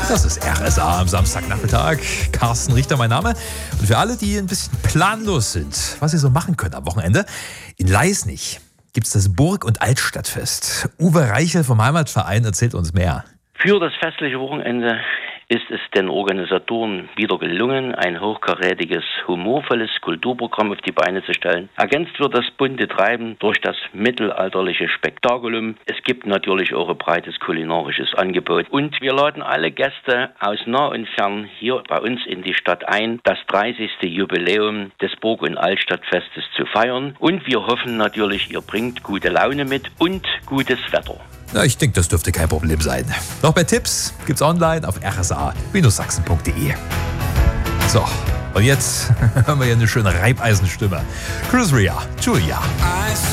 Das ist RSA am Samstagnachmittag. Carsten Richter mein Name. Und für alle, die ein bisschen planlos sind, was sie so machen können am Wochenende, in Leisnig gibt es das Burg- und Altstadtfest. Uwe Reichel vom Heimatverein erzählt uns mehr. Für das festliche Wochenende ist es den Organisatoren wieder gelungen, ein hochkarätiges, humorvolles Kulturprogramm auf die Beine zu stellen. Ergänzt wird das bunte Treiben durch das mittelalterliche Spektakulum. Es gibt natürlich auch ein breites kulinarisches Angebot. Und wir laden alle Gäste aus nah und fern hier bei uns in die Stadt ein, das 30. Jubiläum des Burg- und Altstadtfestes zu feiern. Und wir hoffen natürlich, ihr bringt gute Laune mit und gutes Wetter. Na, ich denke, das dürfte kein Problem sein. Noch mehr Tipps gibt's online auf rsa-sachsen.de. So, und jetzt hören wir hier eine schöne Reibeisenstimme. Chris Rea, Julia.